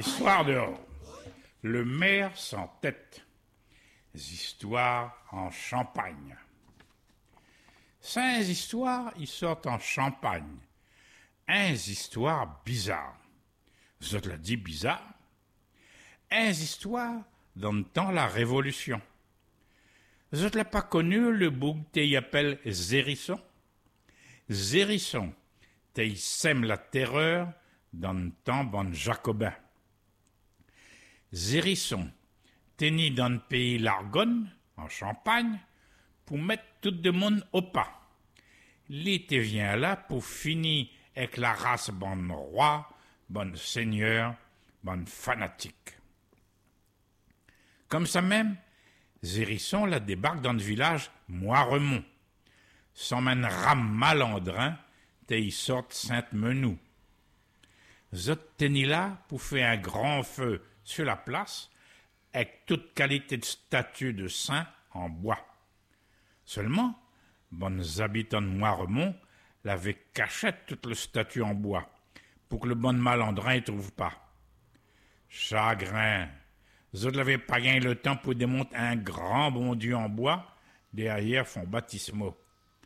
Histoire dehors. Le maire sans tête. Histoires en Champagne. 5 histoires, ils sortent en Champagne. 1 histoire bizarre. Je te l'ai dit bizarre. 1 histoire dans le temps la Révolution. Je te l'ai pas connu le bouc t'y appelle Zérisson. Zérisson, t'y sème la terreur dans le temps bon jacobin. Zérisson, t'es ni dans le pays l'Argonne, en Champagne, pour mettre tout le monde au pas. L'été vient là pour finir avec la race bonne roi, bonne seigneur, bonne fanatique. Comme ça même, Zérisson la débarque dans le village Moiremont. Sans même rame malandrin, t'es y sorte Sainte-Menou. Zot teni là pour faire un grand feu sur la place, avec toute qualité de statue de saint en bois. Seulement, bonnes habitants de Moiremont l'avaient caché toute le statue en bois, pour que le bon malandrin y trouve pas. Chagrin, zot l'avaient pas gagné le temps pour démonter un grand bon Dieu en bois derrière son baptismaux.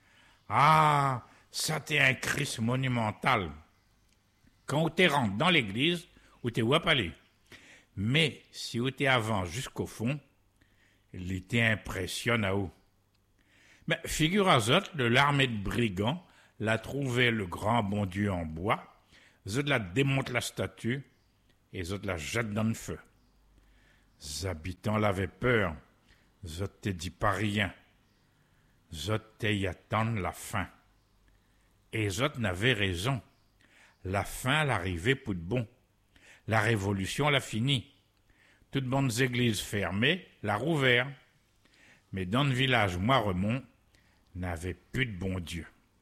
Ah, ça t'est un Christ monumental. Quand tu rentres dans l'église, ou t'es pas aller. Mais si tu es avant jusqu'au fond, il était impressionne à haut. Mais figure à zot, de l'armée de brigands l'a trouvé le grand bon Dieu en bois, zot la démonte la statue et zot la jette dans le feu. Les habitants l'avaient peur, zot te dit pas rien. Zot te y attendre la fin. Et zot n'avait raison. La fin l'arrivait pour de bon. La révolution l'a fini. Toutes bonnes églises fermées l'a rouvert. Mais dans le village Moiremont, n'avait plus de bon Dieu.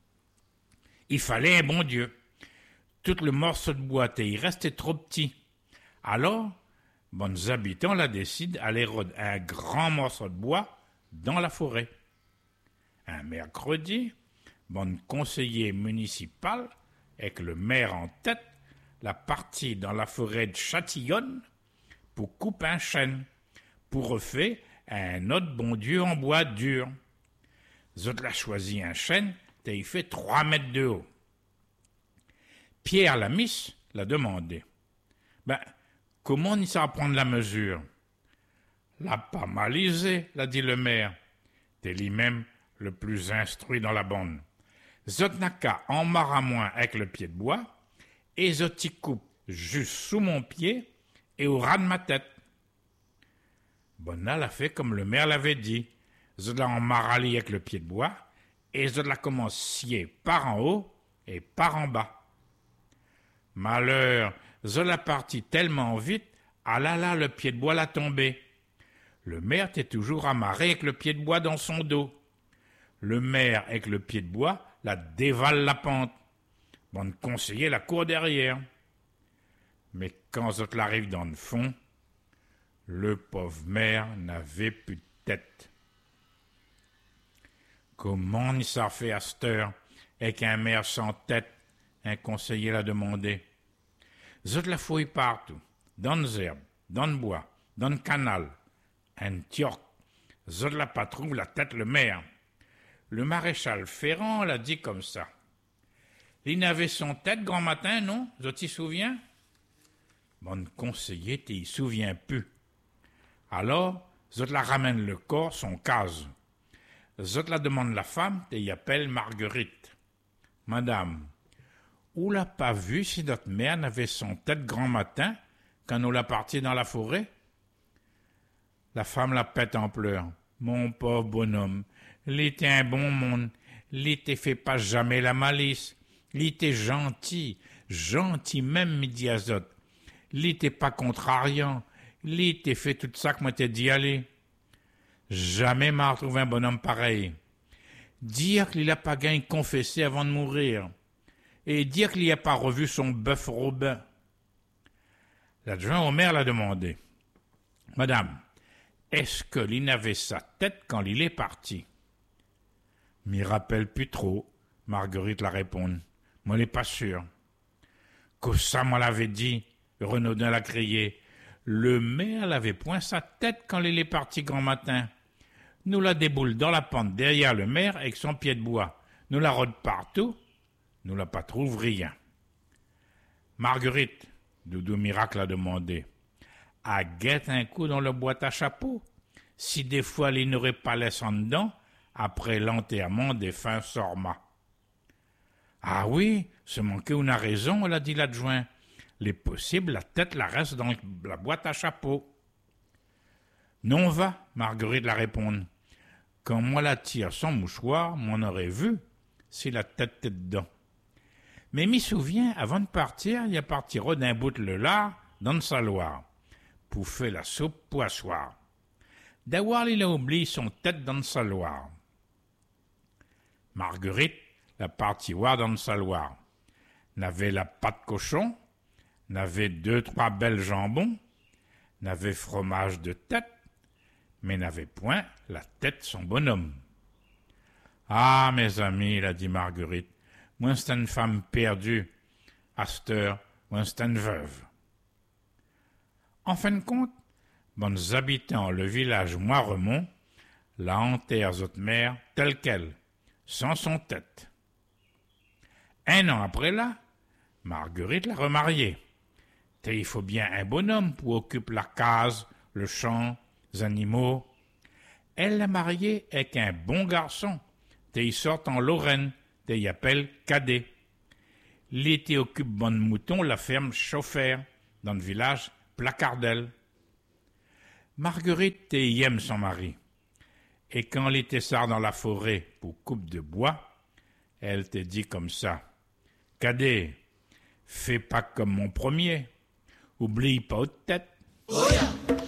Il fallait un bon Dieu. Tout le morceau de bois y restait trop petit. Alors, bonnes habitants la décident d'aller rôder un grand morceau de bois dans la forêt. Un mercredi, bon conseiller municipal, avec le maire en tête, la partie dans la forêt de Châtillonne pour couper un chêne, pour refaire un autre bon Dieu en bois dur. Zot l'a choisi un chêne, t'as fait 3 mètres de haut. Pierre Lamiss l'a demandé. Comment on y sait prendre la mesure? L'a pas malisé, l'a dit le maire. T'es lui-même le plus instruit dans la bande. Zot n'a qu'à embarras moins avec le pied de bois, et zot y coupe juste sous mon pied et au ras de ma tête. Bonna l'a fait comme le maire l'avait dit. Zot l'a emmarrali avec le pied de bois, et zot l'a commencé par en haut et par en bas. Malheur, zot l'a parti tellement vite, ah là, le pied de bois l'a tombé. Le maire était toujours amarré avec le pied de bois dans son dos. Le maire, avec le pied de bois, la dévale la pente. Bon conseiller la court derrière. Mais quand zot l'arrive dans le fond, le pauvre maire n'avait plus de tête. Comment on s'en fait à cette heure, avec un maire sans tête? Un conseiller l'a demandé. Zot la fouille partout, dans les herbes, dans le bois, dans le canal. Un tiorc. Zot la pas trouve la tête le maire. Le maréchal Ferrand l'a dit comme ça. Il n'avait son tête grand matin, non? Zot t'y souviens? Bon conseiller t'y souvient plus. Alors, zot la ramène le corps, son case. Zot la demande la femme, t'y appelle Marguerite. Madame, où l'a pas vu si notre mère n'avait son tête grand matin quand nous l'a parti dans la forêt? La femme la pète en pleurs. Mon pauvre bonhomme, l'était un bon monde, l'était fait pas jamais la malice, l'était gentil même midi à zot, l'était pas contrariant, l'était fait tout ça que moi t'ai dit aller. Jamais m'a retrouvé un bonhomme pareil. Dire qu'il a pas gagné confessé avant de mourir, et dire qu'il n'y a pas revu son bœuf Robin. L'adjoint au maire l'a demandé. Madame, est-ce que l'il avait sa tête quand il est parti? M'y rappelle plus trop, Marguerite la répond. Moi, l'ai pas sûr. Que ça, moi l'avait dit, Renaudin l'a crié. Le maire n'avait point sa tête quand il est parti grand matin. Nous la déboule dans la pente derrière le maire avec son pied de bois. Nous la rôde partout. Nous la pas trouve rien. Marguerite, Doudou Miracle a demandé, a guette un coup dans le boîte à chapeau, si des fois il n'aurait pas laissé en dedans après l'enterrement des fins Sorma. Ah oui, ce manquait une raison, l'a dit l'adjoint. Les possibles, la tête la reste dans la boîte à chapeau. Non va, Marguerite la répondre. Quand moi la tire sans mouchoir, m'en aurait vu si la tête était dedans. Mais m'y souviens, avant de partir, il a parti d'un bout le lard dans le saloir, pour faire la soupe poissoir. D'avoir il a oublié son tête dans le saloir. Marguerite la partie voir dans le saloir. N'avait la pâte cochon, n'avait 2-3 belles jambons, n'avait fromage de tête, mais n'avait point la tête son bonhomme. Ah, mes amis, l'a dit Marguerite, moi c'est une femme perdue, à cette heure, moi c'est une veuve. En fin de compte, bonnes habitants le village Moiremont la enterrent zot mère telle qu'elle, sans son tête. Un an après là, Marguerite l'a remariée. Et il faut bien un bonhomme pour occuper la case, le champ, les animaux. Elle l'a marié avec un bon garçon. Et il sort en Lorraine, et il appelle Cadet. L'été occupe bonne mouton la ferme Chauffeur, dans le village Placardel. Marguerite y aime son mari. Et quand il était sort dans la forêt pour coupe de bois, elle te dit comme ça. Cadet, fais pas comme mon premier. Oublie pas de tête. Oh yeah.